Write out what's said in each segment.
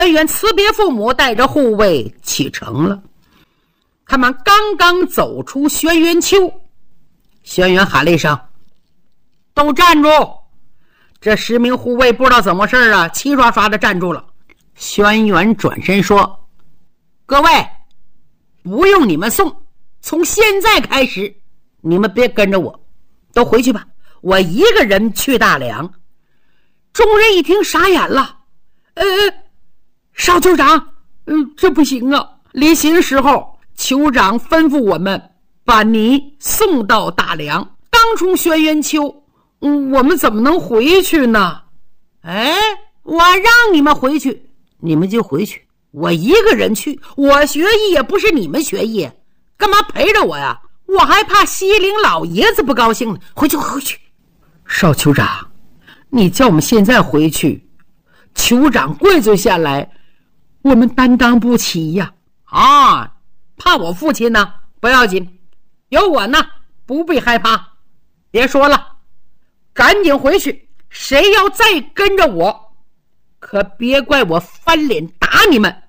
轩辕辞别父母，带着护卫启程了。他们刚刚走出轩辕丘，轩辕喊了一声：“都站住！”这10名护卫不知道怎么回事啊，齐刷刷的站住了。轩辕转身说：“各位，不用你们送，从现在开始，你们别跟着我，都回去吧，我一个人去大梁。”众人一听傻眼了，少酋长，这不行啊！临行时候，酋长吩咐我们把你送到大梁，刚出轩辕丘，我们怎么能回去呢？我让你们回去，你们就回去，我一个人去，我学艺也不是你们学艺，干嘛陪着我呀？我还怕西陵老爷子不高兴呢。回去。少酋长，你叫我们现在回去，酋长跪罪下来，我们担当不起呀。怕我父亲呢？不要紧，有我呢，不必害怕。别说了，赶紧回去，谁要再跟着我，可别怪我翻脸打你们。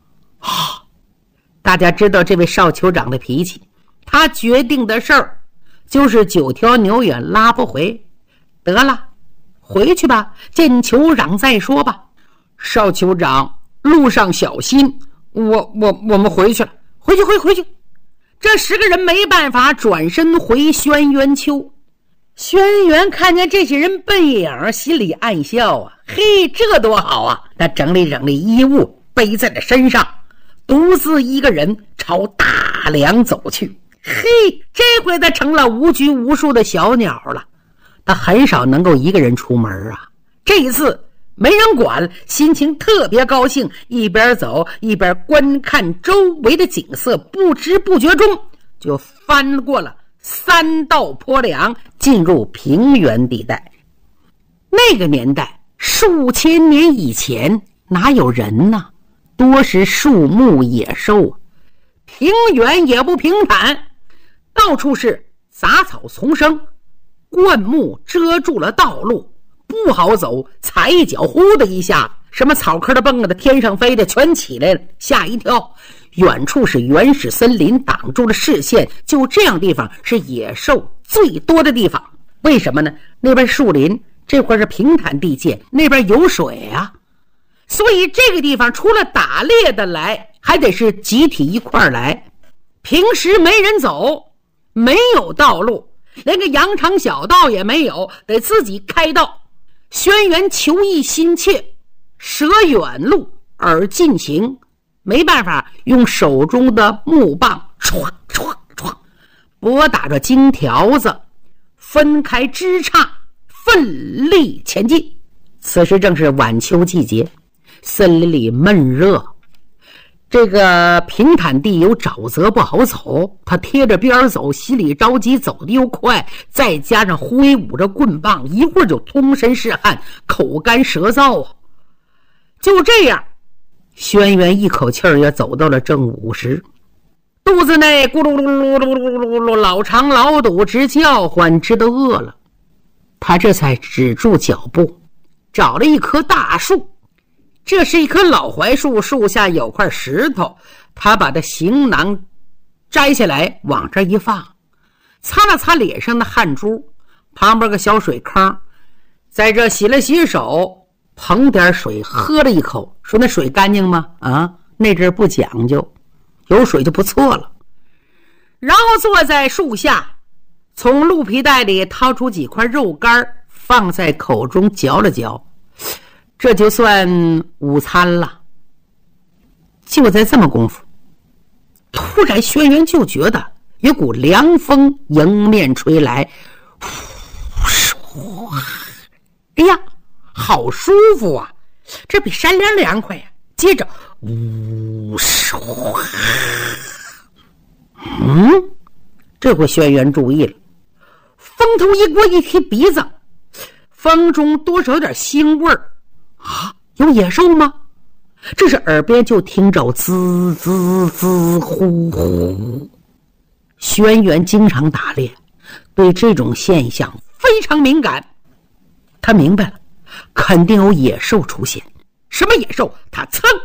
大家知道这位少酋长的脾气，他决定的事儿就是9条牛也拉不回。得了，回去吧，见酋长再说吧。少酋长，路上小心。我们回去了。回去。这10个人没办法，转身回轩辕丘。轩辕看见这些人背影，心里暗笑啊，嘿，这多好啊！他整理衣物，背在了身上，独自一个人朝大梁走去。嘿，这回他成了无拘无束的小鸟了。他很少能够一个人出门啊，这一次没人管，心情特别高兴，一边走一边观看周围的景色，不知不觉中就翻过了3道坡梁，进入平原地带。那个年代数千年以前哪有人呢？多是树木野兽，平原也不平坦，到处是杂草丛生，灌木遮住了道路，不好走，踩一脚呼的一下，什么草棵的蹦的天上飞的全起来了，吓一跳。远处是原始森林挡住了视线，就这样地方是野兽最多的地方。为什么呢？那边树林，这块是平坦地界，那边有水啊，所以这个地方除了打猎的来，还得是集体一块来。平时没人走，没有道路，连个羊肠小道也没有，得自己开道。轩辕求艺心切，舍远路而进行，没办法，用手中的木棒唰唰唰拨打着荆条子，分开枝杈，奋力前进。此时正是晚秋季节，森林里闷热，这个平坦地有沼泽不好走，他贴着边走，心里着急，走得又快，再加上挥舞着棍棒，一会儿就通身是汗，口干舌燥啊。就这样，轩辕一口气儿也走到了正午时，肚子内咕噜噜噜噜噜噜，老长老肚直叫唤，知道饿了。他这才止住脚步，找了一棵大树，这是一棵老槐树，树下有块石头，他把这行囊摘下来往这一放，擦了擦脸上的汗珠，旁边个小水坑，在这洗了洗手，捧点水喝了一口，说那水干净吗？那阵不讲究，有水就不错了。然后坐在树下，从鹿皮袋里掏出几块肉干，放在口中嚼了嚼，这就算午餐了。就在这么功夫，突然轩辕就觉得有股凉风迎面吹来，哎呀，好舒服啊，这比山凉凉快呀。接着这回轩辕注意了，风头一过，一提鼻子，风中多少有点腥味儿啊，有野兽吗？这是耳边就听着滋滋滋呼呼。轩辕经常打猎，对这种现象非常敏感，他明白了，肯定有野兽出现。什么野兽？他噌